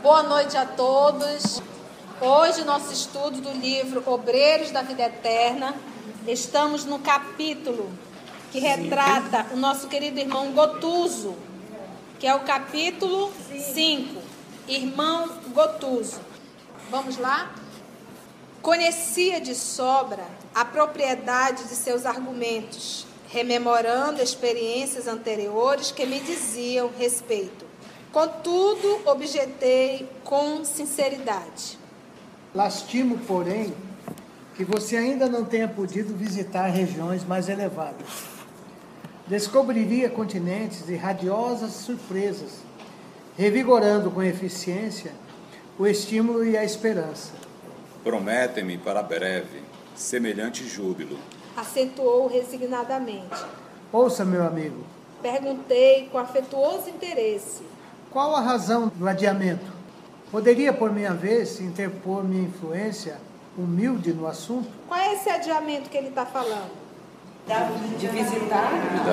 Boa noite a todos. Hoje, nosso estudo do livro Obreiros da Vida Eterna. Estamos no capítulo que retrata o nosso querido irmão Gotuso, que é o capítulo 5. Irmão Gotuso. Vamos lá? Conhecia de sobra a propriedade de seus argumentos, rememorando experiências anteriores que me diziam respeito. Contudo, objetei com sinceridade. Lastimo, porém, que você ainda não tenha podido visitar regiões mais elevadas. Descobriria continentes e radiosas surpresas, revigorando com eficiência o estímulo e a esperança. Prometem-me para breve semelhante júbilo. Acentuou resignadamente. Ouça, meu amigo. Perguntei com afetuoso interesse. Qual a razão do adiamento? Poderia, por minha vez, interpor minha influência humilde no assunto? Qual é esse adiamento que ele está falando? De visitar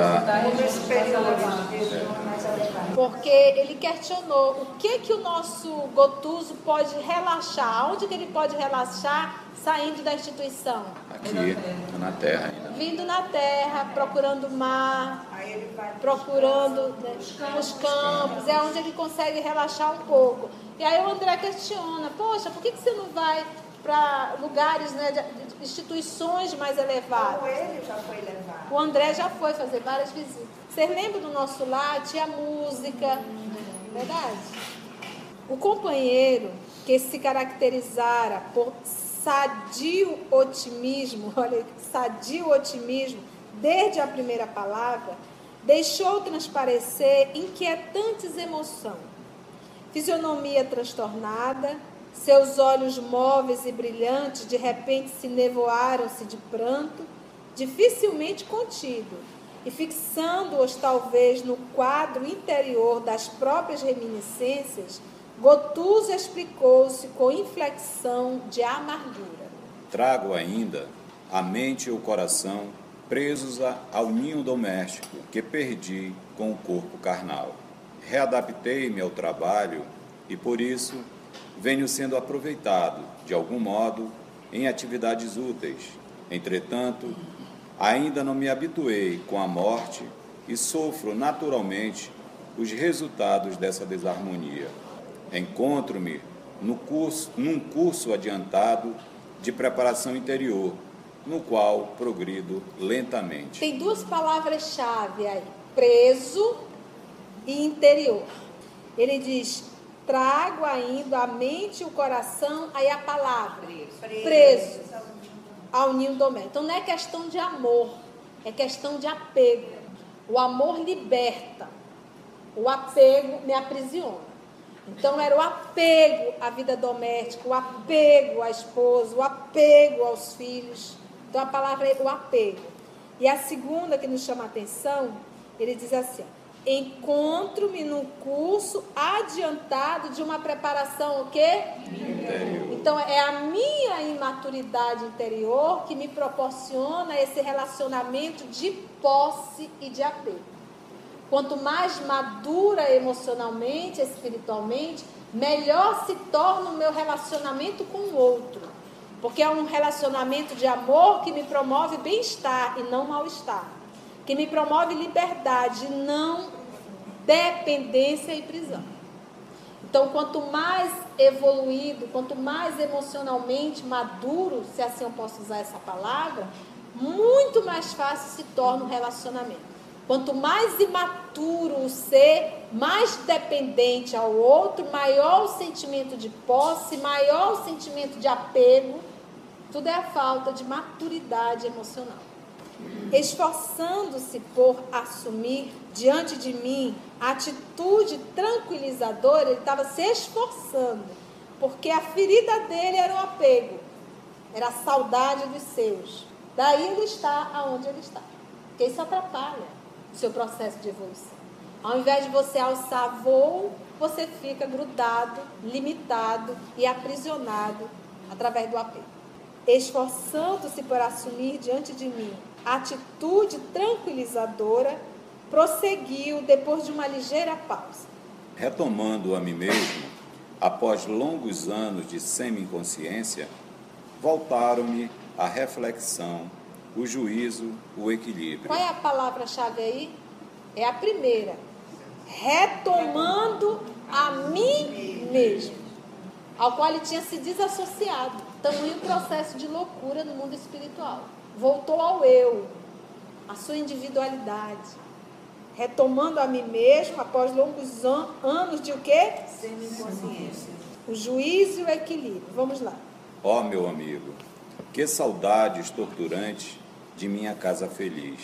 Porque ele questionou o que o nosso Gotuso pode relaxar, onde que ele pode relaxar saindo da instituição? Aqui, na terra ainda. Vindo na terra, procurando o mar, procurando os campos, é onde ele consegue relaxar um pouco. E aí o André questiona, poxa, por que você não vai para lugares, né, de instituições mais elevadas? Ele já foi levado. O André já foi fazer várias visitas. Vocês lembram do nosso lar? Tinha música, verdade? O companheiro que se caracterizara por sadio otimismo, olha, sadio otimismo, desde a primeira palavra, deixou transparecer inquietantes emoções. Fisionomia transtornada, seus olhos móveis e brilhantes de repente se nevoaram-se de pranto, dificilmente contido, e fixando-os talvez no quadro interior das próprias reminiscências, Gotuso explicou-se com inflexão de amargura. Trago ainda a mente e o coração presos ao ninho doméstico que perdi com o corpo carnal. Readaptei-me ao trabalho e, por isso, venho sendo aproveitado, de algum modo, em atividades úteis. Entretanto, ainda não me habituei com a morte e sofro naturalmente os resultados dessa desarmonia. Encontro-me num curso adiantado de preparação interior, no qual progrido lentamente. Tem duas palavras-chave aí, preso e interior. Ele diz, trago ainda a mente e o coração, aí a palavra, preso ao ninho doméstico. Então não é questão de amor, é questão de apego. O amor liberta, o apego me aprisiona. Então era o apego à vida doméstica, o apego à esposa, o apego aos filhos. Então a palavra é o apego. E a segunda que nos chama a atenção, ele diz assim, encontro-me num curso adiantado de uma preparação o quê? Interior. Então é a minha imaturidade interior que me proporciona esse relacionamento de posse e de apego. Quanto mais madura emocionalmente, espiritualmente, melhor se torna o meu relacionamento com o outro. Porque é um relacionamento de amor que me promove bem-estar e não mal-estar. Que me promove liberdade e não dependência e prisão. Então, quanto mais evoluído, quanto mais emocionalmente maduro, se assim eu posso usar essa palavra, muito mais fácil se torna o relacionamento. Quanto mais imaturo o ser, mais dependente ao outro, maior o sentimento de posse, maior o sentimento de apego. Tudo é a falta de maturidade emocional. Esforçando-se por assumir diante de mim a atitude tranquilizadora, ele estava se esforçando, porque a ferida dele era o apego, era a saudade dos seus. Daí ele está aonde ele está, porque isso atrapalha o seu processo de evolução. Ao invés de você alçar voo, você fica grudado, limitado e aprisionado através do apego. Esforçando-se por assumir diante de mim a atitude tranquilizadora, prosseguiu depois de uma ligeira pausa. Retomando a mim mesmo, após longos anos de semi-inconsciência, voltaram-me a reflexão, o juízo, o equilíbrio. Qual é a palavra-chave aí? É a primeira. Retomando a mim mesmo, ao qual ele tinha se desassociado. Tamanho processo de loucura no mundo espiritual. Voltou ao eu, à sua individualidade. Retomando a mim mesmo, após longos anos de o quê? Semi-consciência. O juízo e o equilíbrio. Vamos lá. Ó meu amigo, que saudades torturantes de minha casa feliz.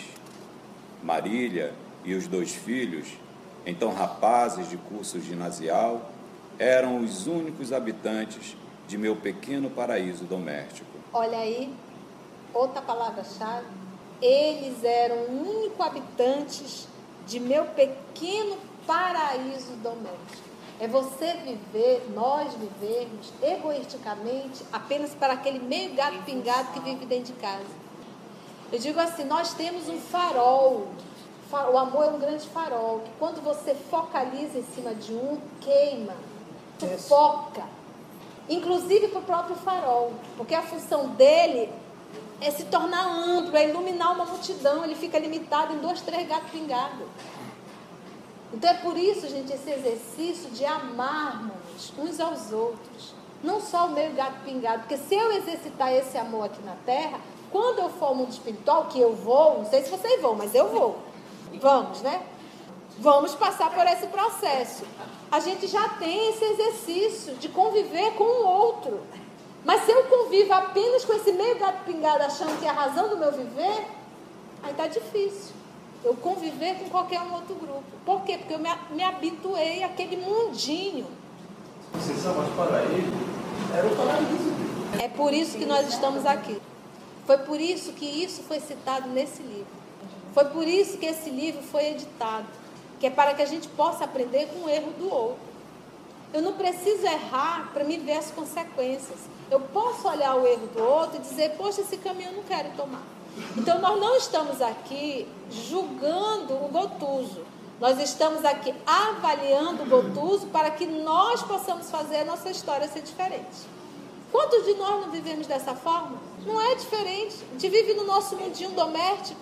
Marília e os 2 filhos, então rapazes de curso ginasial, eram os únicos habitantes de meu pequeno paraíso doméstico. Olha aí, outra palavra-chave. Eles eram únicos habitantes de meu pequeno paraíso doméstico. É você viver, nós vivermos egoisticamente apenas para aquele meio gato pingado que vive dentro de casa. Eu digo assim, nós temos um farol. O amor é um grande farol, que quando você focaliza em cima de um, queima, sufoca. Inclusive para o próprio farol, porque a função dele é se tornar amplo, é iluminar uma multidão, ele fica limitado em 2, 3 gatos pingados. Então é por isso, gente, esse exercício de amarmos uns aos outros, não só o meu gato pingado, porque se eu exercitar esse amor aqui na Terra, quando eu for ao mundo espiritual, que eu vou, não sei se vocês vão, mas eu vou, vamos, né? Vamos passar por esse processo. A gente já tem esse exercício de conviver com o outro. Mas se eu convivo apenas com esse meio gato pingado, achando que é a razão do meu viver, aí tá difícil. Eu conviver com qualquer um outro grupo. Por quê? Porque eu me habituei àquele mundinho. Vocês são mais paraíso, era o paraíso. É por isso que nós estamos aqui. Foi por isso que isso foi citado nesse livro. Foi por isso que esse livro foi editado. Que é para que a gente possa aprender com o erro do outro. Eu não preciso errar para me ver as consequências. Eu posso olhar o erro do outro e dizer, poxa, esse caminho eu não quero tomar. Então, nós não estamos aqui julgando o Gotuso. Nós estamos aqui avaliando o Gotuso para que nós possamos fazer a nossa história ser diferente. Quantos de nós não vivemos dessa forma? Não é diferente. A gente vive no nosso mundinho doméstico.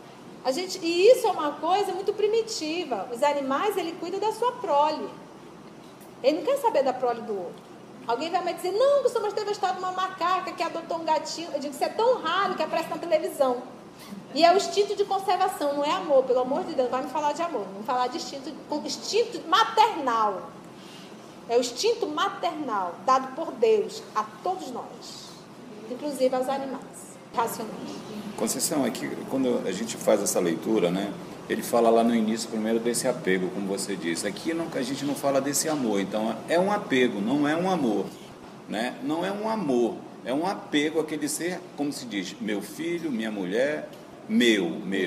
E isso é uma coisa muito primitiva. Os animais, ele cuida da sua prole. Ele não quer saber da prole do outro. Alguém vai me dizer, não, Gustavo, mas teve a história de uma macaca que adotou um gatinho. Eu digo, isso é tão raro que aparece na televisão. E é o instinto de conservação, não é amor. Pelo amor de Deus, vai me falar de amor. Vamos falar de instinto maternal. É o instinto maternal, dado por Deus a todos nós. Inclusive aos animais racionais. Conceição, aqui, quando a gente faz essa leitura, né, ele fala lá no início primeiro desse apego, como você disse. Aqui a gente não fala desse amor, então é um apego, não é um amor, né? Não é um amor, é um apego àquele ser, como se diz, meu filho, minha mulher, meu,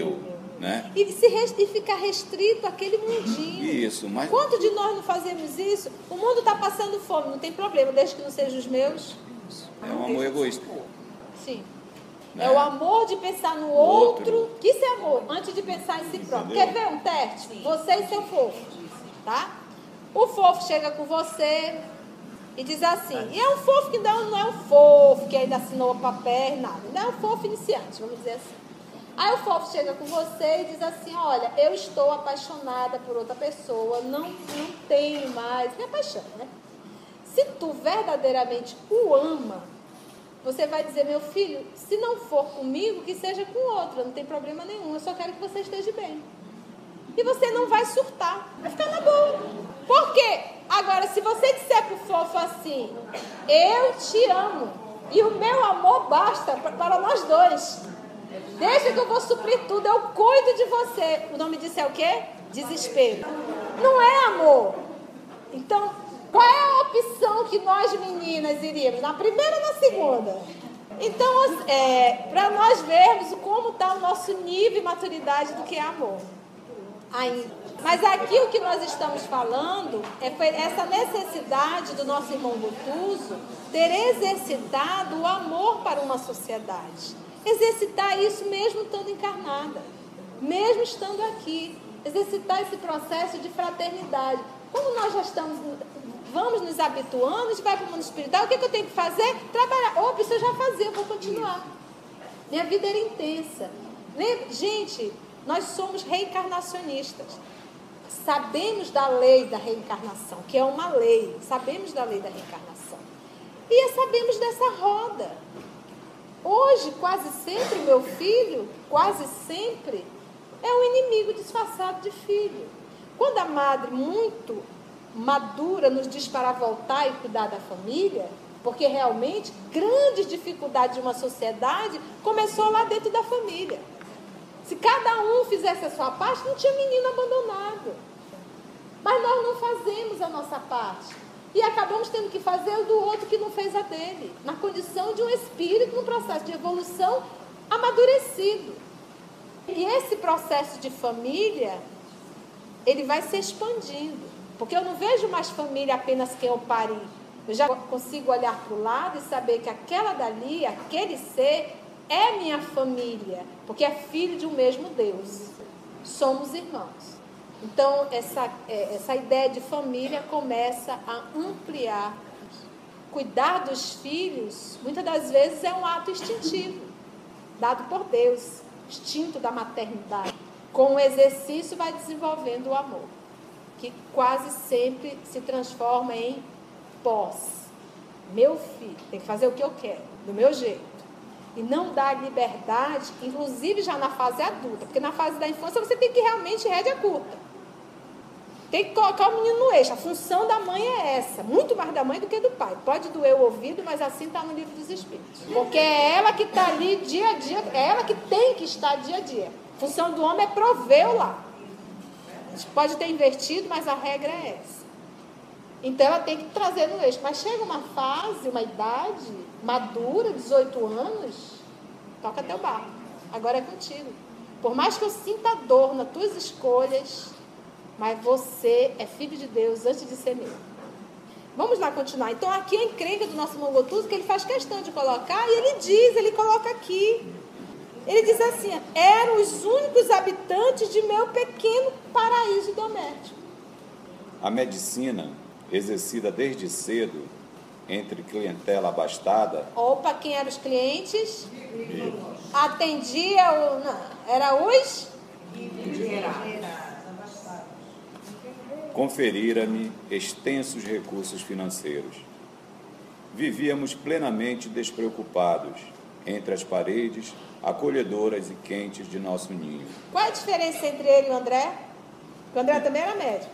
né? E ficar restrito àquele mundinho. Isso, mas... Quanto de nós não fazemos isso? O mundo está passando fome, não tem problema, desde que não sejam os meus. É um amor egoísta. Sim. Né? É o amor de pensar no outro. Que isso é amor, antes de pensar em si próprio. Quer ver um teste? Você e seu fofo, tá? O fofo chega com você e diz assim, e é um fofo que não é um fofo que ainda assinou papel, nada. Não é um fofo iniciante, vamos dizer assim. Aí o fofo chega com você e diz assim, olha, eu estou apaixonada por outra pessoa, não tenho mais, me apaixona, né? Se tu verdadeiramente o ama, você vai dizer, meu filho, se não for comigo, que seja com outra, não tem problema nenhum, eu só quero que você esteja bem. E você não vai surtar, vai ficar na boa. Por quê? Agora, se você disser pro fofo assim, eu te amo, e o meu amor basta para nós dois, deixa que eu vou suprir tudo, eu cuido de você. O nome disso é o quê? Desespero. Não é amor. Então, qual é a opção que nós meninas iríamos? Na primeira ou na segunda? Então, para nós vermos como está o nosso nível e maturidade do que é amor. Ainda. Mas aqui o que nós estamos falando foi essa necessidade do nosso irmão Gotuso ter exercitado o amor para uma sociedade. Exercitar isso mesmo estando encarnada, mesmo estando aqui. Exercitar esse processo de fraternidade. Como nós já estamos vamos nos habituando, a gente vai para o mundo espiritual, o que eu tenho que fazer? Trabalhar. Opa, isso eu já fazia, eu vou continuar. Minha vida era intensa. Gente, nós somos reencarnacionistas. Sabemos da lei da reencarnação, que é uma lei. Sabemos da lei da reencarnação. E sabemos dessa roda. Hoje, quase sempre, meu filho, quase sempre, é um inimigo disfarçado de filho. Quando a madre, muito madura, nos diz para voltar e cuidar da família, porque realmente, grandes dificuldades de uma sociedade começou lá dentro da família. Se cada um fizesse a sua parte, não tinha menino abandonado. Mas nós não fazemos a nossa parte. E acabamos tendo que fazer o do outro que não fez a dele. Na condição de um espírito, num processo de evolução amadurecido. E esse processo de família, ele vai se expandindo. Porque eu não vejo mais família apenas quem eu pari. Eu já consigo olhar para o lado e saber que aquela dali, aquele ser, é minha família. Porque é filho de um mesmo Deus. Somos irmãos. Então, essa ideia de família começa a ampliar. Cuidar dos filhos, muitas das vezes, é um ato instintivo, dado por Deus, instinto da maternidade. Com o exercício, vai desenvolvendo o amor, que quase sempre se transforma em posse. Meu filho tem que fazer o que eu quero, do meu jeito. E não dar liberdade, inclusive já na fase adulta, porque na fase da infância você tem que realmente rédea curta. Tem que colocar o menino no eixo. A função da mãe é essa, muito mais da mãe do que do pai. Pode doer o ouvido, mas assim está no livro dos Espíritos. Porque é ela que está ali dia a dia, é ela que tem que estar dia a dia. A função do homem é prover o lar. A gente pode ter invertido, mas a regra é essa. Então ela tem que trazer no eixo. Mas chega uma fase, uma idade madura, 18 anos, toca teu barco. Agora é contigo. Por mais que eu sinta dor nas tuas escolhas, mas você é filho de Deus antes de ser meu. Vamos lá continuar. Então aqui a encrenca do nosso irmão Gotuso, que ele faz questão de colocar, e ele coloca aqui. Ele diz assim: eram os únicos habitantes de meu pequeno paraíso doméstico. A medicina, exercida desde cedo entre clientela abastada. Opa, quem eram os clientes? Atendia o... Não, era os? Conferira-me extensos recursos financeiros. Vivíamos plenamente despreocupados entre as paredes acolhedoras e quentes de nosso ninho. Qual é a diferença entre ele e o André? Porque o André também era médico.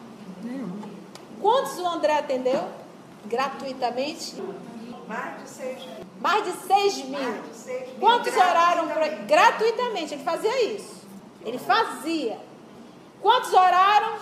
Quantos o André atendeu? Gratuitamente? Mais de 6 mil. Mais de 6 mil. Mais de 6 mil. Quantos oraram gratuitamente? Ele fazia isso. Ele fazia. Quantos oraram?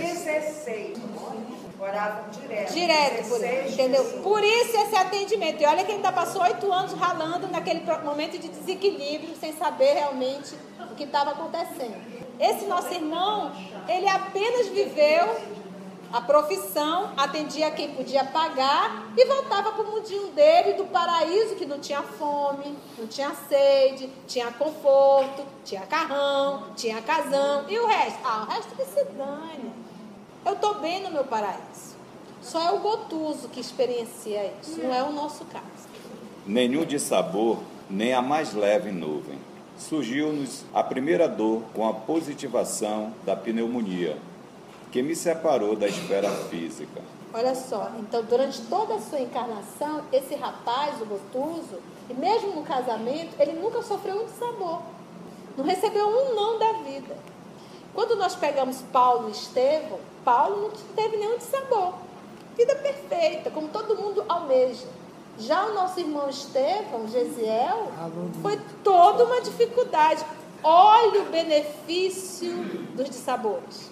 16. Oravam direto. Direto, por isso, entendeu? Por isso esse atendimento. E olha que ele ainda passou 8 anos ralando naquele momento de desequilíbrio, sem saber realmente o que estava acontecendo. Esse nosso irmão, ele apenas viveu a profissão, atendia quem podia pagar e voltava para o mundinho dele, do paraíso, que não tinha fome, não tinha sede, tinha conforto, tinha carrão, tinha casão. E o resto? O resto que se dane. Eu estou bem no meu paraíso. Só é o Gotuso que experiencia isso, não é o nosso caso. Nenhum dissabor, nem a mais leve nuvem. Surgiu-nos a primeira dor com a positivação da pneumonia, que me separou da esfera física. Olha só, então durante toda a sua encarnação, esse rapaz, o Gotuso, e mesmo no casamento, ele nunca sofreu um dissabor. Não recebeu um não da vida. Quando nós pegamos Paulo e Estevão, Paulo não teve nenhum dissabor. Vida perfeita, como todo mundo almeja. Já o nosso irmão Estevão, Gesiel, foi toda uma dificuldade. Olha o benefício dos dissabores.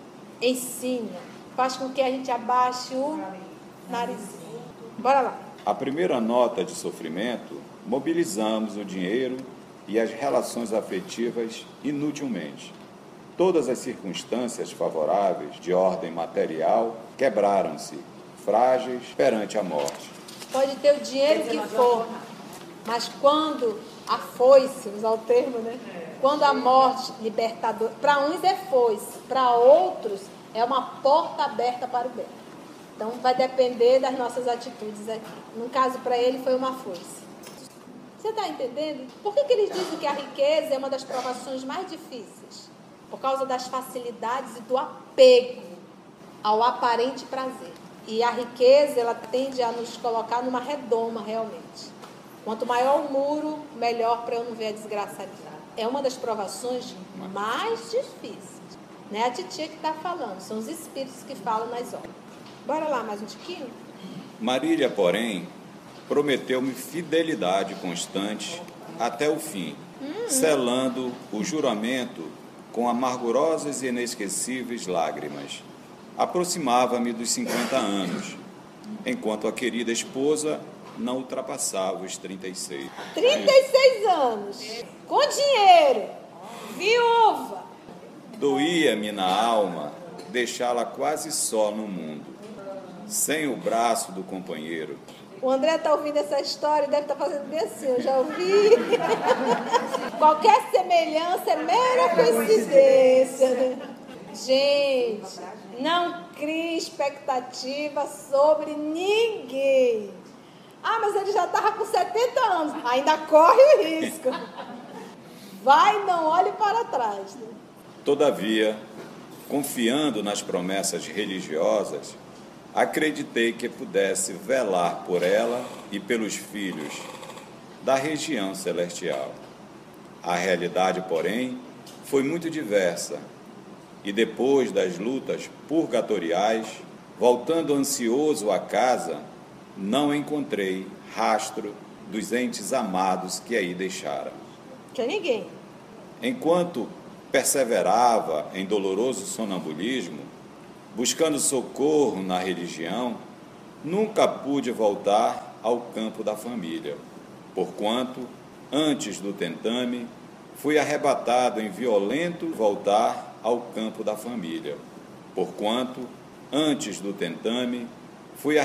Ensina, faz com que a gente abaixe o narizinho. Bora lá. A primeira nota de sofrimento, mobilizamos o dinheiro e as relações afetivas inutilmente. Todas as circunstâncias favoráveis de ordem material quebraram-se, frágeis perante a morte. Pode ter o dinheiro que for, mas quando a foice, usar o termo, né? Quando a morte libertadora, para uns é foice, para outros é uma porta aberta para o bem. Então, vai depender das nossas atitudes aqui. No caso, para ele, foi uma força. Você está entendendo? Por que eles dizem que a riqueza é uma das provações mais difíceis? Por causa das facilidades e do apego ao aparente prazer. E a riqueza, ela tende a nos colocar numa redoma, realmente. Quanto maior o muro, melhor para eu não ver a desgraça ali. É uma das provações mais difíceis. Não é a titia que está falando, são os espíritos que falam nas obras. Bora lá, mais um tiquinho? Marília, porém, prometeu-me fidelidade constante até o fim, selando o juramento com amargurosas e inesquecíveis lágrimas. Aproximava-me dos 50 anos, enquanto a querida esposa não ultrapassava os 36. 36 anos, com dinheiro, viúva. Doía-me na alma deixá-la quase só no mundo, sem o braço do companheiro. O André está ouvindo essa história e deve estar fazendo bem assim, eu já ouvi. Qualquer semelhança é mera coincidência, né? Gente, não crie expectativa sobre ninguém. Ah, mas ele já estava com 70 anos, ainda corre o risco. Vai e não olhe para trás. Né? Todavia, confiando nas promessas religiosas, acreditei que pudesse velar por ela e pelos filhos da região celestial. A realidade, porém, foi muito diversa, e depois das lutas purgatoriais, voltando ansioso à casa, não encontrei rastro dos entes amados que aí deixara. Tinha ninguém. Enquanto perseverava em doloroso sonambulismo, buscando socorro na religião, nunca pude voltar ao campo da família, porquanto, antes do tentame, fui arrebatado em violento voltar ao campo da família, porquanto, antes do tentame, fui